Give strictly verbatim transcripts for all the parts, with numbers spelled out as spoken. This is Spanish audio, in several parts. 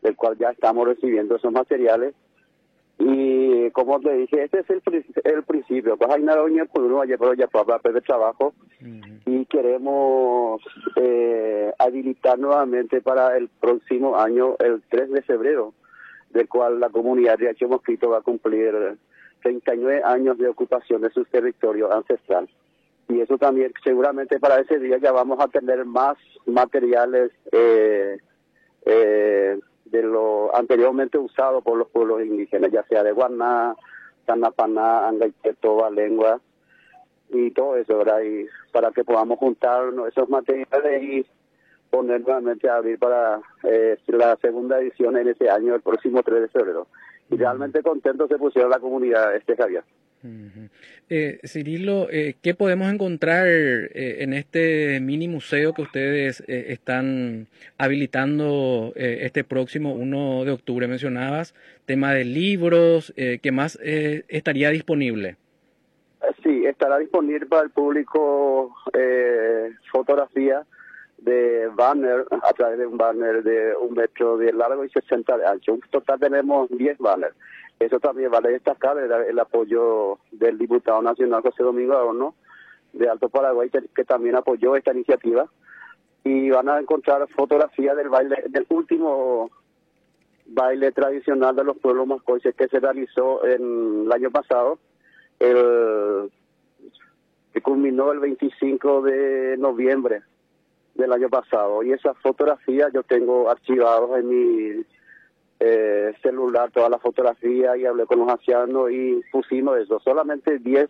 del cual ya estamos recibiendo esos materiales. Y como te dije, este es el, el principio. Pues hay una reunión por uno ayer, pero ya fue a hablar de trabajo. Uh-huh. Y queremos eh, habilitar nuevamente para el próximo año, el tres de febrero, del cual la comunidad de Riacho Mosquito va a cumplir treinta y nueve años de ocupación de su territorio ancestral. Y eso también, seguramente para ese día ya vamos a tener más materiales eh, eh, de lo anteriormente usado por los pueblos indígenas, ya sea de Guaná, Tanapaná, Angaiteto, Balengua y todo eso, ¿verdad? Y para que podamos juntar esos materiales y poner nuevamente a abrir para eh, la segunda edición en ese año, el próximo tres de febrero. Y realmente contento se pusieron la comunidad, este Javier. Uh-huh. eh, Cirilo, eh, ¿qué podemos encontrar eh, en este mini museo que ustedes eh, están habilitando eh, este próximo uno de octubre? Mencionabas tema de libros, eh, ¿qué más eh, estaría disponible? Sí, estará disponible para el público eh, fotografía de banner, a través de un banner de un metro de largo y sesenta de ancho. En total tenemos diez banners. Eso también vale destacar el, el apoyo del diputado nacional José Domingo Adorno de Alto Paraguay, que, que también apoyó esta iniciativa. Y van a encontrar fotografías del baile, del último baile tradicional de los pueblos mascoises que se realizó en el año pasado, el, que culminó el veinticinco de noviembre del año pasado. Y esas fotografías yo tengo archivadas en mi eh, celular, todas las fotografías, y hablé con los ancianos y pusimos eso. Solamente diez,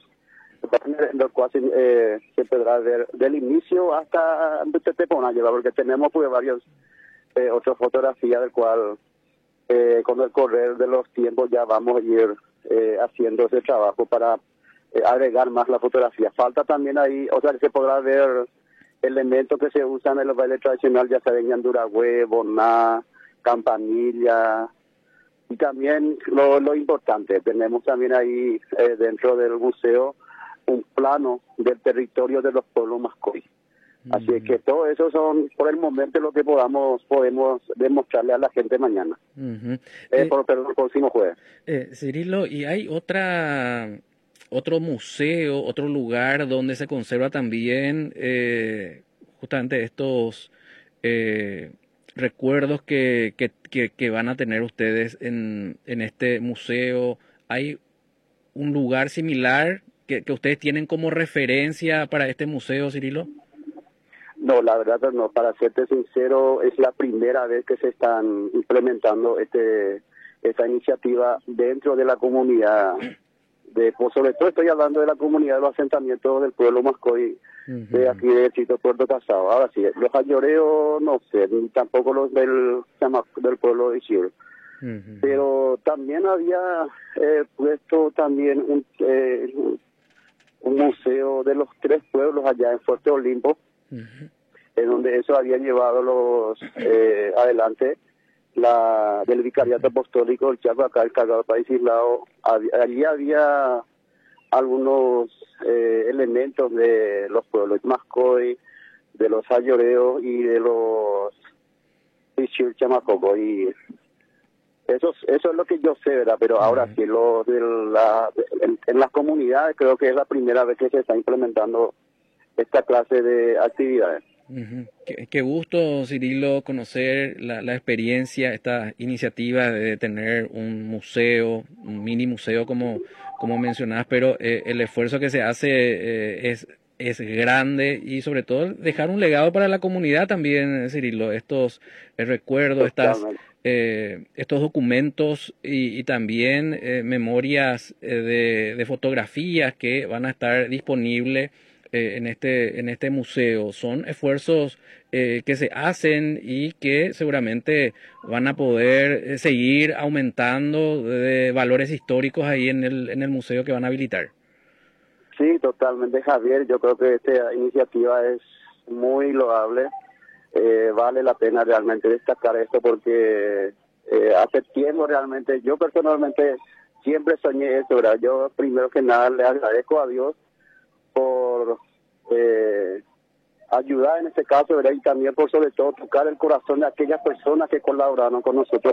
en los cuales eh, se podrá ver del inicio hasta Tetepona, porque tenemos pues varios eh, otras fotografías, del cual eh, con el correr de los tiempos ya vamos a ir eh, haciendo ese trabajo para eh, agregar más la fotografía. Falta también ahí, o sea, que se podrá ver elementos que se usan en los bailes tradicionales, ya sea de Ñanduragüe, Boná, Campanilla, y también lo, lo importante, tenemos también ahí eh, dentro del museo un plano del territorio de los pueblos mascoy. Mm. Así es que todo eso son por el momento lo que podamos podemos demostrarle a la gente mañana. Uh-huh. eh, eh, por, perdón, el próximo jueves. Eh, Cirilo, ¿y hay otra otro museo, otro lugar donde se conserva también eh, justamente estos eh, recuerdos que, que, que, que van a tener ustedes en, en este museo? ¿Hay un lugar similar que, que ustedes tienen como referencia para este museo, Cirilo? No, la verdad no. Para serte sincero, es la primera vez que se están implementando este esta iniciativa dentro de la comunidad. De, pues sobre todo estoy hablando de la comunidad de los asentamientos del pueblo mascoy, uh-huh, de aquí de Chito Puerto Casado. Ahora sí, los ayoreos no sé, ni tampoco los del del pueblo de Isidro. Uh-huh. Pero también había eh, puesto también un, eh, un museo de los tres pueblos allá en Fuerte Olimpo, uh-huh, en donde eso había llevado los eh, adelante la del Vicariato Apostólico del Chaco, acá el cargado país aislado. Allí había algunos eh, elementos de los pueblos mascoy, de los ayoreos y de los Ichir Chamacoco, y eso, eso es lo que yo sé, ¿verdad? Pero ahora sí, lo de la, en, en las comunidades creo que es la primera vez que se está implementando esta clase de actividades. Uh-huh. Qué, qué gusto, Cirilo, conocer la, la experiencia, esta iniciativa de tener un museo, un mini museo como, como mencionabas, pero eh, el esfuerzo que se hace eh, es, es grande, y sobre todo dejar un legado para la comunidad también, Cirilo, estos eh, recuerdos, estas, eh, estos documentos y, y también eh, memorias eh, de, de fotografías que van a estar disponibles en este en este museo. Son esfuerzos eh, que se hacen y que seguramente van a poder eh, seguir aumentando de valores históricos ahí en el en el museo que van a habilitar. Sí, totalmente, Javier. Yo creo que esta iniciativa es muy loable. Eh, vale la pena realmente destacar esto, porque eh, hace tiempo realmente, yo personalmente siempre soñé esto, ¿verdad? Yo primero que nada le agradezco a Dios por eh, ayudar en este caso, ¿verdad? Y también por sobre todo tocar el corazón de aquellas personas que colaboraron con nosotros